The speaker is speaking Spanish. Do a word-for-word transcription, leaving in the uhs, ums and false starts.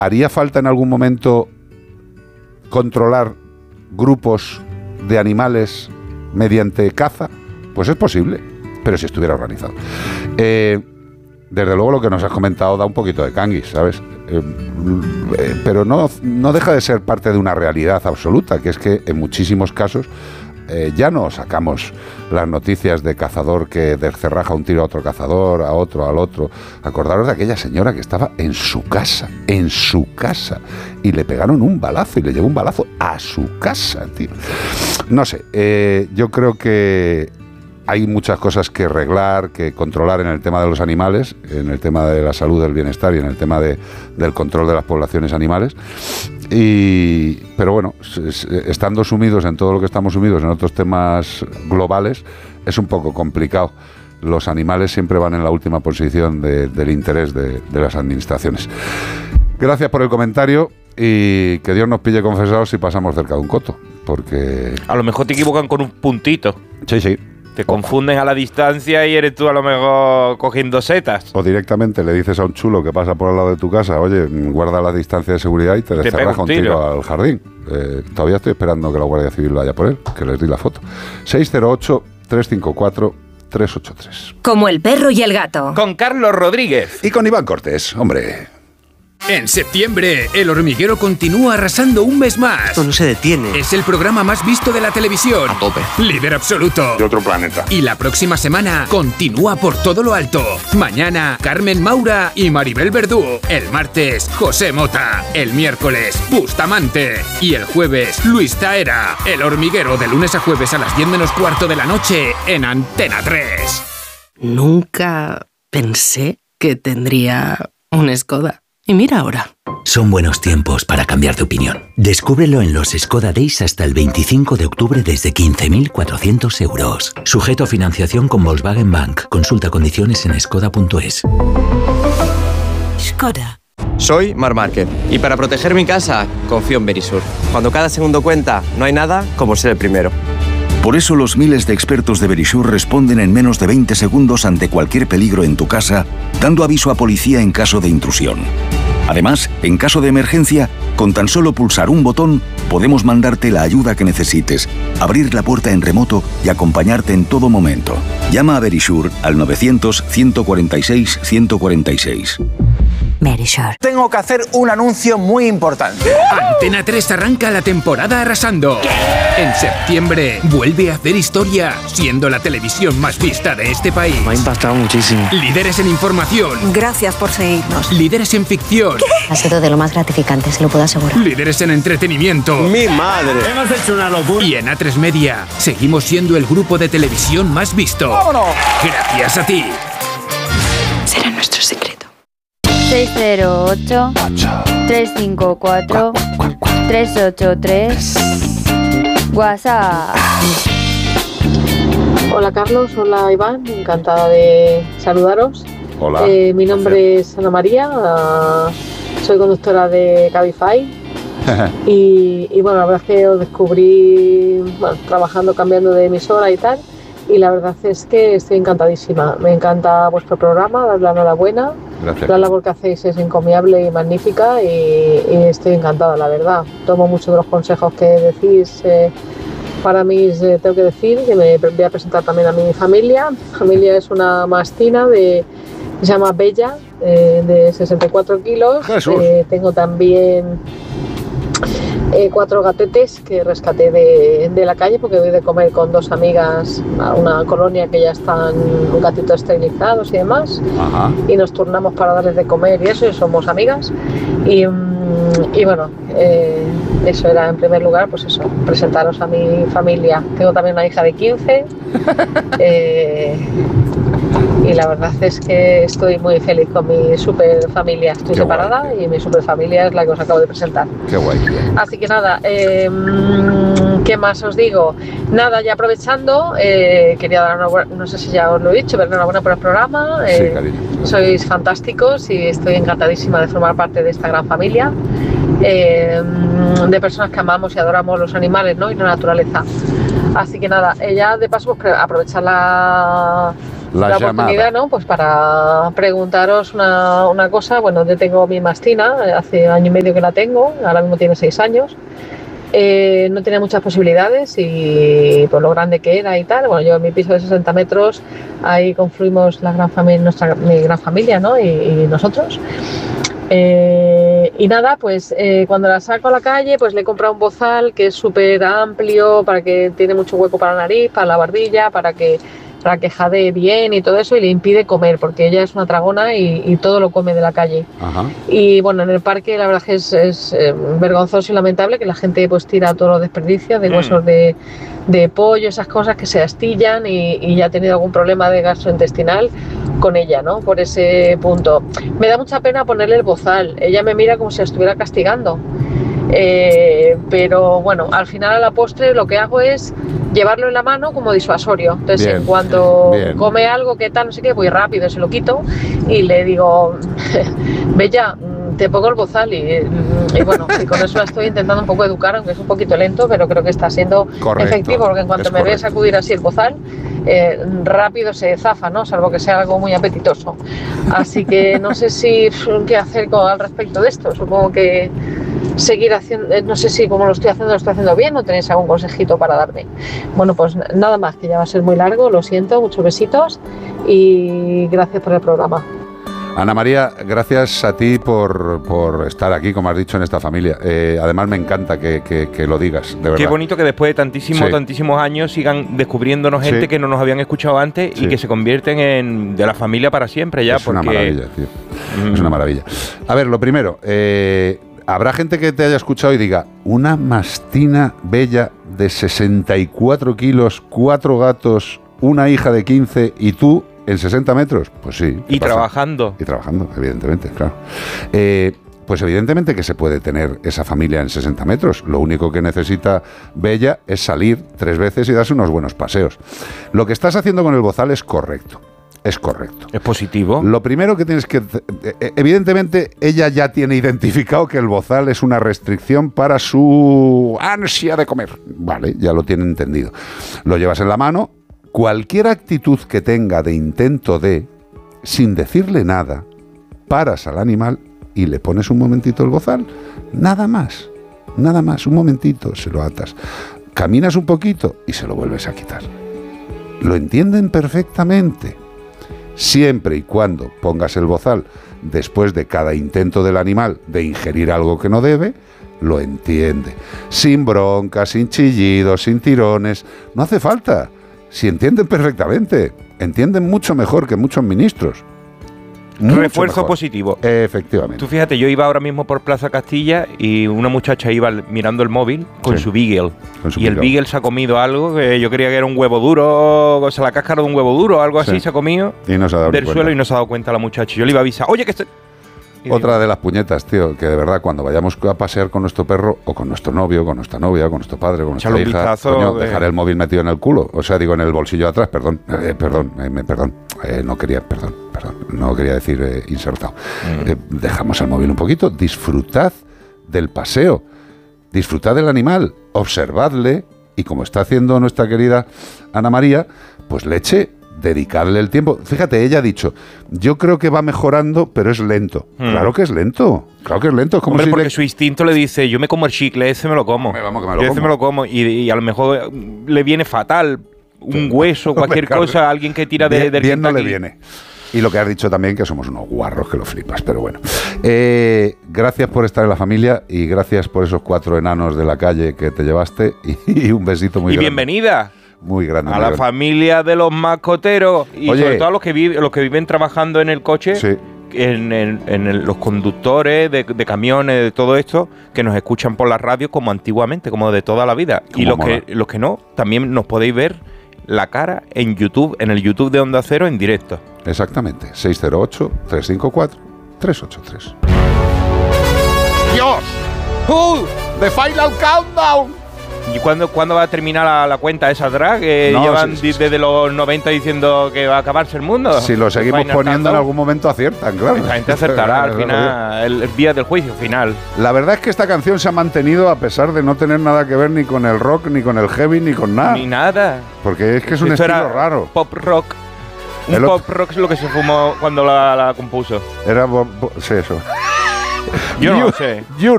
¿haría falta en algún momento controlar grupos de animales mediante caza? Pues es posible, pero si estuviera organizado. Eh, desde luego lo que nos has comentado da un poquito de canguis, ¿sabes? Eh, eh, pero no, no deja de ser parte de una realidad absoluta, que es que en muchísimos casos eh, ya no sacamos las noticias de cazador que descerraja un tiro a otro cazador, a otro, al otro. Acordaros de aquella señora que estaba en su casa, en su casa, y le pegaron un balazo, y le llevó un balazo a su casa, tío. No sé, eh, yo creo que hay muchas cosas que arreglar, que controlar en el tema de los animales, en el tema de la salud, del bienestar y en el tema de, del control de las poblaciones animales. Y, pero bueno, estando sumidos en todo lo que estamos sumidos en otros temas globales, es un poco complicado. Los animales siempre van en la última posición de, del interés de, de las administraciones. Gracias por el comentario y que Dios nos pille confesados si pasamos cerca de un coto, porque... A lo mejor te equivocan con un puntito. Sí, sí. Te confunden a la distancia y eres tú a lo mejor cogiendo setas. O directamente le dices a un chulo que pasa por al lado de tu casa, oye, guarda la distancia de seguridad y te, te descerraja un tiro. tiro al jardín. Eh, todavía estoy esperando que la Guardia Civil vaya por él, que les di la foto. seis cero ocho, tres cinco cuatro, tres ocho tres. Como el perro y el gato. Con Carlos Rodríguez. Y con Iván Cortés, hombre. En septiembre, El Hormiguero continúa arrasando un mes más. Esto no se detiene. Es el programa más visto de la televisión. A tope. Líder absoluto. De otro planeta. Y la próxima semana continúa por todo lo alto. Mañana, Carmen Maura y Maribel Verdú. El martes, José Mota. El miércoles, Bustamante. Y el jueves, Luis Taera. El Hormiguero, de lunes a jueves a las diez menos cuarto de la noche en Antena tres. Nunca pensé que tendría un Skoda. Y mira ahora. Son buenos tiempos para cambiar de opinión. Descúbrelo en los Skoda Days hasta el veinticinco de octubre desde quince mil cuatrocientos euros. Sujeto a financiación con Volkswagen Bank. Consulta condiciones en skoda punto es. Skoda. Soy Marc Márquez y para proteger mi casa confío en Verisur. Cuando cada segundo cuenta, no hay nada como ser el primero. Por eso los miles de expertos de Verisur responden en menos de veinte segundos ante cualquier peligro en tu casa, dando aviso a policía en caso de intrusión. Además, en caso de emergencia, con tan solo pulsar un botón, podemos mandarte la ayuda que necesites, abrir la puerta en remoto y acompañarte en todo momento. Llama a Verisur al novecientos, ciento cuarenta y seis, ciento cuarenta y seis. Verisur. Tengo que hacer un anuncio muy importante. Antena tres arranca la temporada arrasando. ¿Qué? En septiembre vuelve a hacer historia, siendo la televisión más vista de este país. Me ha impactado muchísimo. Líderes en información. Gracias por seguirnos. Líderes en ficción. ¿Qué? Ha sido de lo más gratificante, se lo puedo asegurar. Líderes en entretenimiento. ¡Mi madre! Hemos hecho una locura. Y en A tres Media seguimos siendo el grupo de televisión más visto. ¡Vámonos! Gracias a ti. Será nuestro secreto. seis cero ocho, tres cinco cuatro, tres ocho tres. WhatsApp. Hola Carlos, hola Iván, encantada de saludaros. Hola. Eh, mi nombre es Ana María, uh, soy conductora de Cabify y, y bueno, la verdad es que os descubrí bueno, trabajando, cambiando de emisora y tal, y la verdad es que estoy encantadísima. Me encanta vuestro programa, daros la enhorabuena. Gracias. La labor que hacéis es encomiable y magnífica y, y estoy encantada, la verdad. Tomo muchos de los consejos que decís. Eh, para mí eh, tengo que decir que me voy a presentar también a mi familia. Mi familia es una mastina de, se llama Bella, eh, de sesenta y cuatro kilos. Eh, tengo también eh, cuatro gatetes que rescaté de, de la calle porque voy de comer con dos amigas a una colonia que ya están un gatito esterilizados y demás. Ajá. Y nos turnamos para darles de comer y eso, y somos amigas. Y, y bueno, eh, eso era en primer lugar, pues eso, presentaros a mi familia. Tengo también una hija de quince. eh, y la verdad es que estoy muy feliz con mi super familia. Estoy Qué separada guay. Y mi super familia es la que os acabo de presentar. Qué guay. Así que nada, eh, ¿qué más os digo? Nada, ya aprovechando, eh, quería dar una buena, no sé si ya os lo he dicho, pero enhorabuena por el programa. Eh, Sí, cariño. sois fantásticos y estoy encantadísima de formar parte de esta gran familia. Eh, de personas que amamos y adoramos los animales, ¿no? Y la naturaleza. Así que nada, eh, ya de paso pues, aprovechar la, La, la llamada. oportunidad, ¿no? Pues para preguntaros una, una cosa. Bueno, yo tengo mi mastina, hace año y medio que la tengo, ahora mismo tiene seis años. Eh, no tenía muchas posibilidades y por lo grande que era y tal. Bueno, yo en mi piso de sesenta metros, ahí confluimos la gran familia, nuestra mi gran familia, ¿no? Y, y nosotros. Eh, y nada, pues eh, cuando la saco a la calle, pues le he comprado un bozal que es súper amplio, para que tiene mucho hueco para la nariz, para la barbilla, para que para que jadee bien y todo eso, y le impide comer porque ella es una tragona y, y todo lo come de la calle. Ajá. Y bueno, en el parque la verdad que es, es eh, vergonzoso y lamentable que la gente pues tira todo lo desperdicia de huesos mm. de, de pollo, esas cosas que se astillan, y, y ya ha tenido algún problema de gastrointestinal con ella, ¿no? Por ese punto. Me da mucha pena ponerle el bozal, ella me mira como si la estuviera castigando. Eh, pero bueno, al final a la postre lo que hago es llevarlo en la mano como disuasorio. Entonces, bien, en cuanto bien. come algo que tal, no sé qué, voy rápido, se lo quito y le digo, Bella, te pongo el bozal. Y, y bueno, y con eso la estoy intentando un poco educar, aunque es un poquito lento, pero creo que está siendo correcto, efectivo, porque en cuanto me correcto. ve sacudir así el bozal, eh, rápido se zafa, ¿no? Salvo que sea algo muy apetitoso. Así que no sé si qué hacer con, al respecto de esto. Supongo que seguir haciendo, no sé si como lo estoy haciendo, lo estoy haciendo bien, o tenéis algún consejito para darme. Bueno, pues nada más, que ya va a ser muy largo, lo siento, muchos besitos y gracias por el programa. Ana María, gracias a ti por, por estar aquí, como has dicho, en esta familia. Eh, además me encanta que, que, que lo digas, de verdad. Qué bonito que después de tantísimos, sí. tantísimos años sigan descubriéndonos gente sí. que no nos habían escuchado antes sí. y que se convierten en de la familia para siempre ya. Es porque... una maravilla, tío. Mm. Es una maravilla. A ver, lo primero, eh, habrá gente que te haya escuchado y diga, una mastina bella de sesenta y cuatro kilos, cuatro gatos, una hija de quince y tú en sesenta metros. Pues sí. Y pasa? trabajando. Y trabajando, evidentemente, claro. Eh, pues evidentemente que se puede tener esa familia en sesenta metros. Lo único que necesita Bella es salir tres veces y darse unos buenos paseos. Lo que estás haciendo con el bozal es correcto. Es correcto. Es positivo. Lo primero que tienes que... Evidentemente, ella ya tiene identificado que el bozal es una restricción para su ansia de comer. Vale, ya lo tiene entendido. Lo llevas en la mano. Cualquier actitud que tenga de intento de, sin decirle nada, paras al animal y le pones un momentito el bozal. Nada más. Nada más. Un momentito, se lo atas. Caminas un poquito y se lo vuelves a quitar. Lo entienden perfectamente. Siempre y cuando pongas el bozal después de cada intento del animal de ingerir algo que no debe, lo entiende. Sin broncas, sin chillidos, sin tirones. No hace falta. Si entienden perfectamente. Entienden mucho mejor que muchos ministros. Mucho Refuerzo mejor. positivo. Efectivamente. Tú fíjate, yo iba ahora mismo por Plaza Castilla y una muchacha iba mirando el móvil con sí. su Beagle. Con su y Beagle. El Beagle se ha comido algo que yo creía que era un huevo duro, o sea, la cáscara de un huevo duro, algo así sí. se ha comido y no se ha dado del cuenta. suelo y no se ha dado cuenta la muchacha. Yo le iba a avisar, oye, que estoy... Otra de las puñetas, tío, que de verdad cuando vayamos a pasear con nuestro perro o con nuestro novio, con nuestra novia, con nuestro padre, con nuestra hija, coño, de... dejar el móvil metido en el culo, o sea, digo en el bolsillo de atrás, perdón, eh, perdón, eh, me, perdón, eh, no quería, perdón, perdón, no quería decir eh, insertado. Mm. Eh, dejamos el móvil un poquito, disfrutad del paseo, disfrutad del animal, observadle y como está haciendo nuestra querida Ana María, pues le eche dedicarle el tiempo. Fíjate, ella ha dicho, yo creo que va mejorando, pero es lento. Hmm. Claro que es lento. Claro que es lento. Es como Hombre, si porque le... su instinto le dice, yo me como el chicle, ese me lo como. Me vamos, que me lo ese como. me lo como. Y, y a lo mejor le viene fatal un hueso, cualquier Hombre, cosa, alguien que tira de, bien, del bien no le viene. Y lo que has dicho también, que somos unos guarros que lo flipas, pero bueno. Eh, gracias por estar en la familia y gracias por esos cuatro enanos de la calle que te llevaste y, y un besito muy y grande. Y bienvenida. Muy grande. A muy la grande. familia de los mascoteros y Oye, sobre todo a los que, vive, los que viven trabajando en el coche, sí. en, en, en el, los conductores de, de camiones, de todo esto, que nos escuchan por la radio como antiguamente, como de toda la vida. Y los que, los que no, también nos podéis ver la cara en YouTube, en el YouTube de Onda Cero en directo. Exactamente, seis cero ocho, tres cinco cuatro, tres ocho tres. ¡Dios! ¡Uh! ¡The Final Countdown! ¿Y cuándo, cuándo va a terminar la, la cuenta esa drag? Que no, llevan sí, sí, desde los noventa diciendo que va a acabarse el mundo. Si lo seguimos poniendo countdown, en algún momento aciertan, claro. La gente acertará al final, el, el día del juicio final. La verdad es que esta canción se ha mantenido a pesar de no tener nada que ver ni con el rock, ni con el heavy, ni con nada. Ni nada. Porque es que es un Esto estilo raro. Pop rock. Un El pop rock es lo que se fumó cuando la, la compuso. Era... bo- bo- sí, eso. Yo no You- lo sé. You